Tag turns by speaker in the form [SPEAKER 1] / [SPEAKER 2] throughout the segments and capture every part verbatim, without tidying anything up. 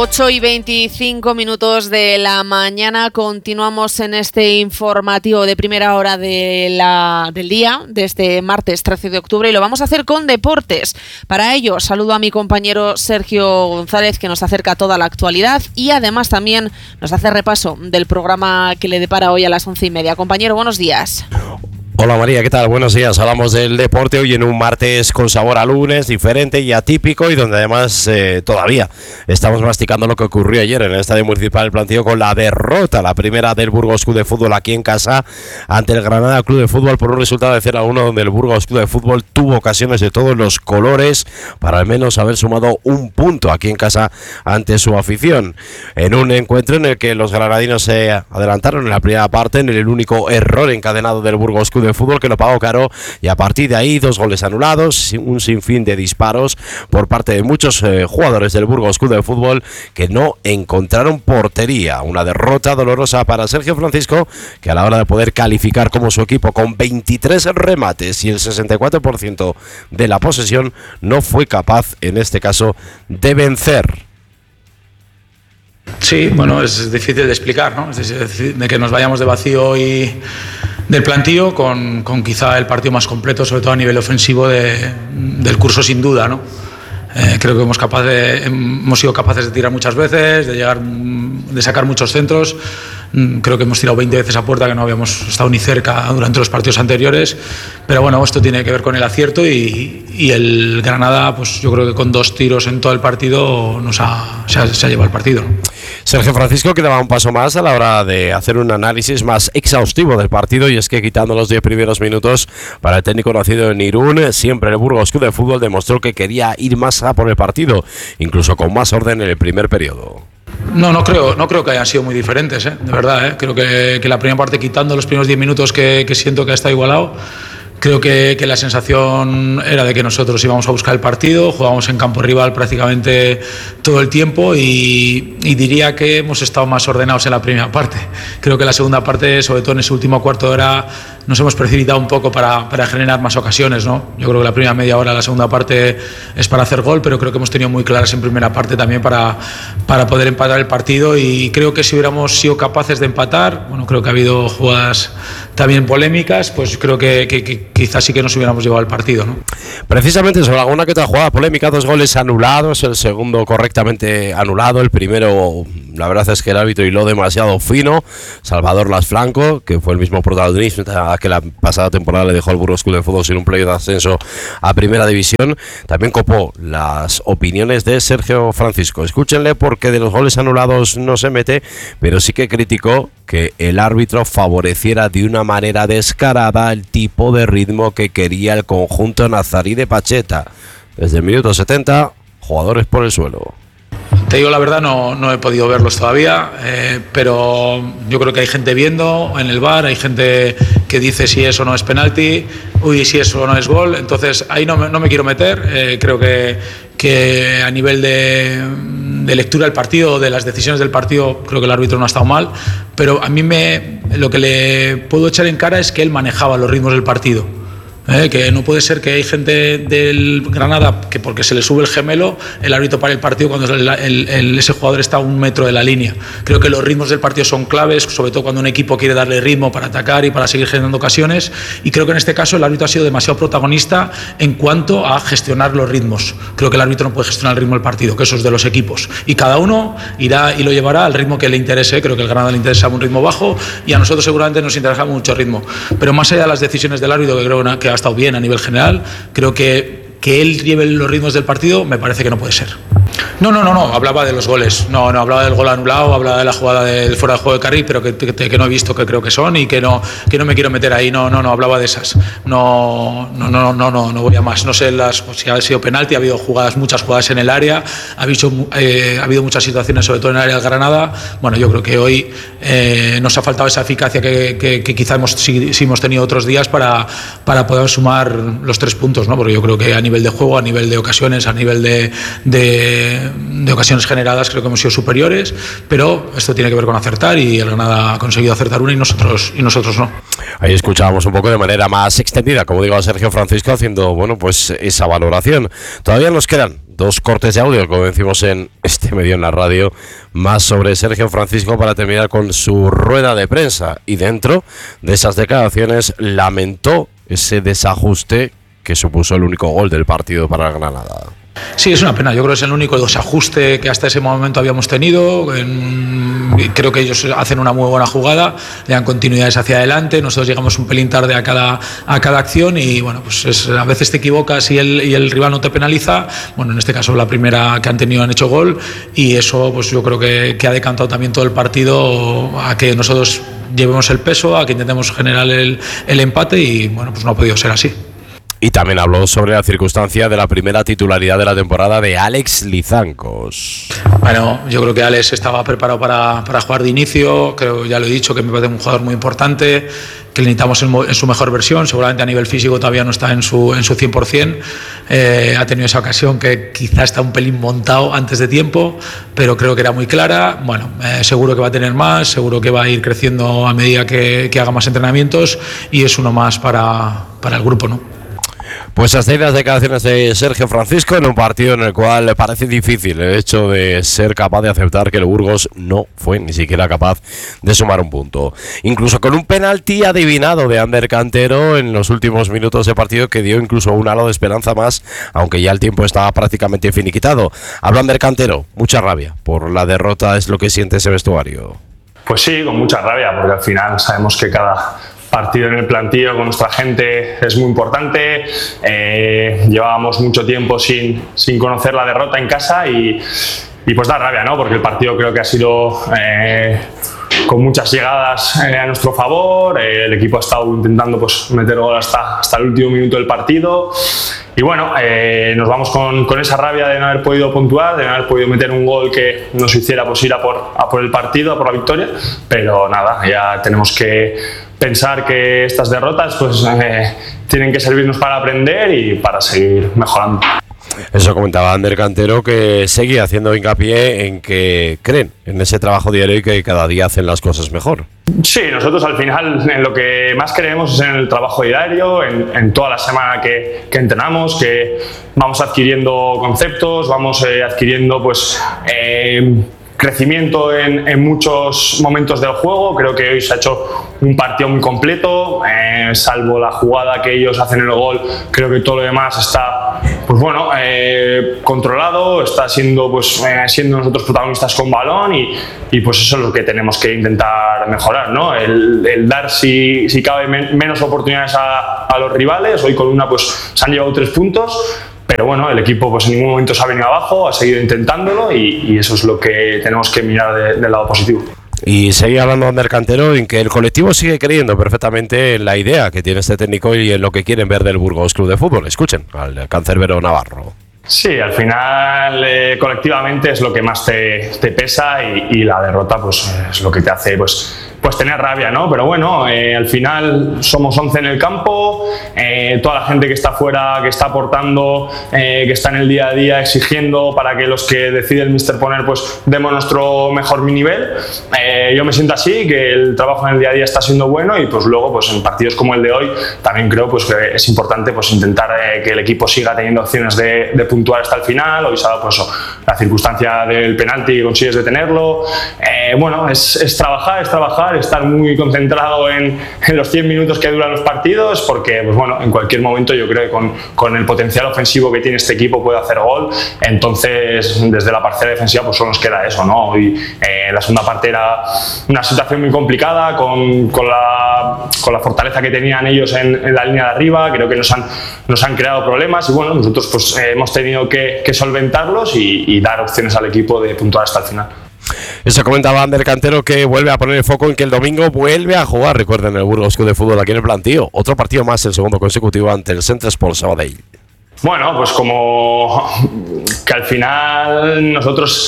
[SPEAKER 1] ocho y veinticinco minutos de la mañana, continuamos en este informativo de primera hora de la, del día, de este martes trece de octubre, y lo vamos a hacer con deportes. Para ello, saludo a mi compañero Sergio González, que nos acerca toda la actualidad y además también nos hace repaso del programa que le depara hoy a las once y media. Compañero, buenos días.
[SPEAKER 2] Hola María, ¿qué tal? Buenos días. Hablamos del deporte hoy en un martes con sabor a lunes, diferente y atípico, y donde además eh, todavía estamos masticando lo que ocurrió ayer en el Estadio Municipal del Plantío con la derrota, la primera del Burgos Club de Fútbol aquí en casa ante el Granada Club de Fútbol por un resultado de cero a uno, donde el Burgos Club de Fútbol tuvo ocasiones de todos los colores para al menos haber sumado un punto aquí en casa ante su afición. En un encuentro en el que los granadinos se adelantaron en la primera parte en el único error encadenado del Burgos Club de Fútbol, que lo pagó caro, y a partir de ahí dos goles anulados, un sinfín de disparos por parte de muchos eh, jugadores del Burgos Club de Fútbol que no encontraron portería. Una derrota dolorosa para Sergio Francisco, que a la hora de poder calificar como su equipo con veintitrés remates y el sesenta y cuatro por ciento de la posesión, no fue capaz en este caso de vencer.
[SPEAKER 3] Sí, bueno, es difícil de explicar, ¿no? Es decir, de que nos vayamos de vacío y del plantío con, con quizá el partido más completo, sobre todo a nivel ofensivo de, del curso, sin duda, ¿no? Eh, creo que hemos, capaz de, hemos sido capaces de tirar muchas veces, de llegar, de sacar muchos centros. Creo que hemos tirado veinte veces a puerta, que no habíamos estado ni cerca durante los partidos anteriores. Pero bueno, esto tiene que ver con el acierto y, y el Granada, pues yo creo que con dos tiros en todo el partido nos ha, se, ha, se ha llevado el partido, ¿no?
[SPEAKER 2] Sergio Francisco, que daba un paso más a la hora de hacer un análisis más exhaustivo del partido, y es que quitando los diez primeros minutos para el técnico nacido en Irún, siempre el Burgos Club de Fútbol demostró que quería ir más a por el partido, incluso con más orden en el primer periodo.
[SPEAKER 3] No, no creo, no creo que hayan sido muy diferentes, ¿eh? De verdad, ¿eh? Creo que, que la primera parte, quitando los primeros diez minutos que, que siento que ha estado igualado, creo que, que la sensación era de que nosotros íbamos a buscar el partido, jugábamos en campo rival prácticamente todo el tiempo y, y diría que hemos estado más ordenados en la primera parte. Creo que la segunda parte, sobre todo en ese último cuarto de hora, nos hemos precipitado un poco para, para generar más ocasiones, ¿no? Yo creo que la primera media hora, la segunda parte es para hacer gol, pero creo que hemos tenido muy claras en primera parte también para, para poder empatar el partido, y creo que si hubiéramos sido capaces de empatar, bueno, creo que ha habido jugadas también polémicas, pues creo que, que, que quizás sí que nos hubiéramos llevado el partido, ¿no?
[SPEAKER 2] Precisamente sobre alguna que otra jugada polémica, dos goles anulados, el segundo correctamente anulado, el primero la verdad es que el árbitro hiló demasiado fino. Salvador Lasfranco, que fue el mismo protagonista que la pasada temporada le dejó al Burgos Club de Fútbol sin un playoff de ascenso a Primera División, también copó las opiniones de Sergio Francisco. Escúchenle, porque de los goles anulados no se mete, pero sí que criticó que el árbitro favoreciera de una manera descarada el tipo de ritmo que quería el conjunto nazarí de Pacheta. Desde el minuto setenta, jugadores por el suelo.
[SPEAKER 3] Te digo la verdad, no, no he podido verlos todavía, eh, pero yo creo que hay gente viendo en el V A R, hay gente que dice si eso no es penalti, uy, si eso no es gol, entonces ahí no me, no me quiero meter. Eh, creo que, que a nivel de, de lectura del partido, de las decisiones del partido, creo que el árbitro no ha estado mal, pero a mí me, lo que le puedo echar en cara es que él manejaba los ritmos del partido. Eh, que no puede ser que hay gente del Granada que porque se le sube el gemelo el árbitro para el partido cuando el, el, el, ese jugador está a un metro de la línea. Creo que los ritmos del partido son claves, sobre todo cuando un equipo quiere darle ritmo para atacar y para seguir generando ocasiones, y creo que en este caso el árbitro ha sido demasiado protagonista en cuanto a gestionar los ritmos. Creo que el árbitro no puede gestionar el ritmo del partido, que eso es de los equipos, y cada uno irá y lo llevará al ritmo que le interese. Creo que al Granada le interesa un ritmo bajo y a nosotros seguramente nos interesa mucho ritmo, pero más allá de las decisiones del árbitro, que creo que ha estado bien a nivel general, creo que que él lleve los ritmos del partido me parece que no puede ser. No, no, no, no, hablaba de los goles, no, no, hablaba del gol anulado, hablaba de la jugada del fuera de juego de Carril, pero que, que, que no he visto, que creo que son, y que no, que no me quiero meter ahí, no, no, no, hablaba de esas, no, no, no, no, no, no voy a más, no sé las, si ha sido penalti, ha habido jugadas, muchas jugadas en el área, ha habido, eh, ha habido muchas situaciones, sobre todo en el área del Granada. Bueno, yo creo que hoy eh, nos ha faltado esa eficacia que, que, que quizá hemos, sí, sí hemos tenido otros días para, para poder sumar los tres puntos, ¿no? Porque yo creo que a nivel de juego, a nivel de ocasiones, a nivel de, de de ocasiones generadas creo que hemos sido superiores, pero esto tiene que ver con acertar y el Granada ha conseguido acertar una y nosotros, y nosotros no.
[SPEAKER 2] Ahí escuchábamos un poco de manera más extendida, como digo, a Sergio Francisco haciendo, bueno, pues esa valoración. Todavía nos quedan dos cortes de audio, como decimos en este medio en la radio, más sobre Sergio Francisco para terminar con su rueda de prensa. Y dentro de esas declaraciones lamentó ese desajuste que supuso el único gol del partido para el Granada.
[SPEAKER 3] Sí, es una pena. Yo creo que es el único desajuste que hasta ese momento habíamos tenido. En, creo que ellos hacen una muy buena jugada, le dan continuidades hacia adelante. Nosotros llegamos un pelín tarde a cada, a cada acción y bueno, pues es, a veces te equivocas y el, y el rival no te penaliza. Bueno, en este caso la primera que han tenido han hecho gol y eso pues yo creo que, que ha decantado también todo el partido a que nosotros llevemos el peso, a que intentemos generar el, el empate y bueno, pues no ha podido ser así.
[SPEAKER 2] Y también habló sobre la circunstancia de la primera titularidad de la temporada de Alex Lizancos.
[SPEAKER 3] Bueno, yo creo que Alex estaba preparado para, para jugar de inicio, creo, ya lo he dicho, que me parece un jugador muy importante, que le necesitamos en, en su mejor versión, seguramente a nivel físico todavía no está en su, en su cien por ciento, eh, ha tenido esa ocasión que quizá está un pelín montado antes de tiempo, pero creo que era muy clara. Bueno, eh, seguro que va a tener más, seguro que va a ir creciendo a medida que, que haga más entrenamientos y es uno más para, para el grupo, ¿no?
[SPEAKER 2] Pues hasta ahí las declaraciones de Sergio Francisco en un partido en el cual le parece difícil el hecho de ser capaz de aceptar que el Burgos no fue ni siquiera capaz de sumar un punto. Incluso con un penalti adivinado de Ander Cantero en los últimos minutos de partido que dio incluso un halo de esperanza más, aunque ya el tiempo estaba prácticamente finiquitado. Habla Ander Cantero, mucha rabia por la derrota, es lo que siente ese vestuario.
[SPEAKER 4] Pues sí, con mucha rabia, porque al final sabemos que cada partido en el plantillo con nuestra gente es muy importante. Eh, llevábamos mucho tiempo sin, sin conocer la derrota en casa y, y pues da rabia, ¿no? Porque el partido creo que ha sido eh, con muchas llegadas eh, a nuestro favor. Eh, el equipo ha estado intentando pues, meter gol hasta, hasta el último minuto del partido. Y bueno, eh, nos vamos con, con esa rabia de no haber podido puntuar, de no haber podido meter un gol que nos hiciera pues, ir a por, a por el partido, a por la victoria. Pero nada, ya tenemos que pensar que estas derrotas pues, eh, tienen que servirnos para aprender y para seguir mejorando.
[SPEAKER 2] Eso comentaba Ander Cantero, que seguía haciendo hincapié en que creen en ese trabajo diario y que cada día hacen las cosas mejor.
[SPEAKER 4] Sí, nosotros al final en lo que más creemos es en el trabajo diario, en, en toda la semana que, que entrenamos, que vamos adquiriendo conceptos, vamos eh, adquiriendo pues eh, crecimiento en, en muchos momentos del juego. Creo que hoy se ha hecho un partido muy completo, eh, salvo la jugada que ellos hacen el gol. Creo que todo lo demás está, pues bueno, eh, controlado, está siendo, pues, eh, siendo nosotros protagonistas con balón y, y pues eso es lo que tenemos que intentar mejorar, ¿no? El, el dar, si, si cabe, men menos oportunidades a, a los rivales. Hoy con una pues se han llevado tres puntos. Pero bueno, el equipo pues en ningún momento se ha venido abajo, ha seguido intentándolo y, y eso es lo que tenemos que mirar de, del lado positivo.
[SPEAKER 2] Y seguí hablando Ander Cantero en que el colectivo sigue creyendo perfectamente en la idea que tiene este técnico y en lo que quieren ver del Burgos Club de Fútbol. Escuchen al cancerbero navarro.
[SPEAKER 4] Sí, al final eh, colectivamente es lo que más te, te pesa y, y la derrota pues es lo que te hace pues pues tener rabia, ¿no? Pero bueno, eh, al final somos once en el campo, eh, toda la gente que está fuera, que está aportando, eh, que está en el día a día exigiendo para que los que decide el míster poner, pues demos nuestro mejor mi nivel. Eh, yo me siento así, que el trabajo en el día a día está siendo bueno y pues luego pues en partidos como el de hoy también creo pues que es importante pues intentar eh, que el equipo siga teniendo opciones de, de puntuar hasta el final. Hoy se ha dado pues eso, la circunstancia del penalti y consigues detenerlo. Eh, bueno, es, es trabajar, es trabajar, estar muy concentrado en, en los cien minutos que duran los partidos, porque pues bueno, en cualquier momento yo creo que con, con el potencial ofensivo que tiene este equipo puede hacer gol. Entonces desde la parcela defensiva pues solo nos queda eso, ¿no? Hoy eh, la segunda parte era una situación muy complicada con, con, la, con la fortaleza que tenían ellos en, en la línea de arriba. Creo que nos han, nos han creado problemas y bueno, nosotros pues eh, hemos tenido que, que solventarlos y, y dar opciones al equipo de puntuar hasta el final.
[SPEAKER 2] Eso comentaba Ander Cantero, que vuelve a poner el foco en que el domingo vuelve a jugar, recuerden, el Burgos Club de Fútbol aquí en el plantío. Otro partido más, el segundo consecutivo ante el Centre Sport Sabadell.
[SPEAKER 4] Bueno, pues como que al final nosotros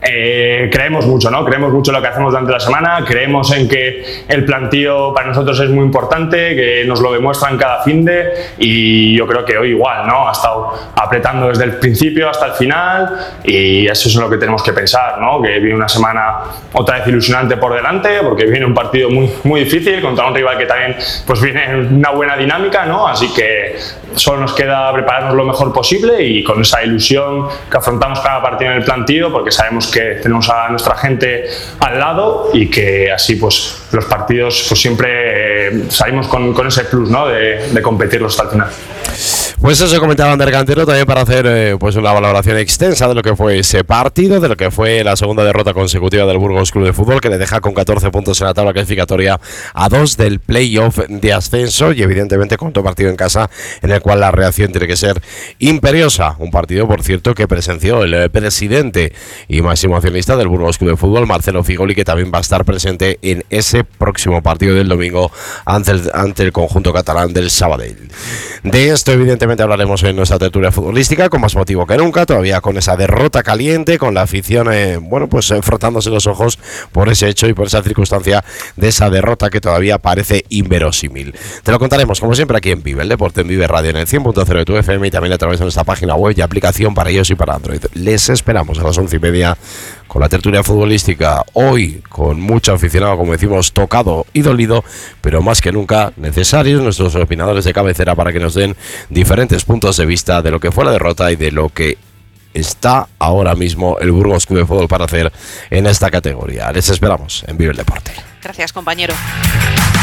[SPEAKER 4] eh, creemos mucho, ¿no? Creemos mucho en lo que hacemos durante la semana, creemos en que el plantío para nosotros es muy importante, que nos lo demuestran cada finde, y yo creo que hoy igual, ¿no? Ha estado apretando desde el principio hasta el final, y eso es lo que tenemos que pensar, ¿no? Que viene una semana otra vez ilusionante por delante, porque viene un partido muy, muy difícil contra un rival que también pues viene en una buena dinámica, ¿no? Así que solo nos queda prepararnos lo mejor posible y con esa ilusión que afrontamos cada partido en el plantío, porque sabemos que tenemos a nuestra gente al lado y que así pues los partidos pues siempre eh, salimos con, con ese plus, ¿no? de, de competirlos hasta el final.
[SPEAKER 2] Pues eso comentaba Ander Cantero también para hacer eh, pues una valoración extensa de lo que fue ese partido, de lo que fue la segunda derrota consecutiva del Burgos Club de Fútbol, que le deja con catorce puntos en la tabla clasificatoria a dos del playoff de ascenso, y evidentemente con otro partido en casa en el cual la reacción tiene que ser imperiosa. Un partido, por cierto, que presenció el presidente y máximo accionista del Burgos Club de Fútbol, Marcelo Figoli, que también va a estar presente en ese próximo partido del domingo ante el, ante el conjunto catalán del Sabadell. De esto evidentemente hablaremos en nuestra tertulia futbolística con más motivo que nunca, todavía con esa derrota caliente, con la afición eh, bueno pues eh, frotándose los ojos por ese hecho y por esa circunstancia de esa derrota que todavía parece inverosímil. Te lo contaremos como siempre aquí en Vive el Deporte, en Vive Radio, en el cien punto cero de tu F M, y también a través de nuestra página web y aplicación para iOS y para Android. Les esperamos a las once y media con la tertulia futbolística, hoy con mucho aficionado, como decimos, tocado y dolido, pero más que nunca necesarios nuestros opinadores de cabecera para que nos den diferentes puntos de vista de lo que fue la derrota y de lo que está ahora mismo el Burgos Club de Fútbol para hacer en esta categoría. Les esperamos en Vive el Deporte.
[SPEAKER 1] Gracias, compañero.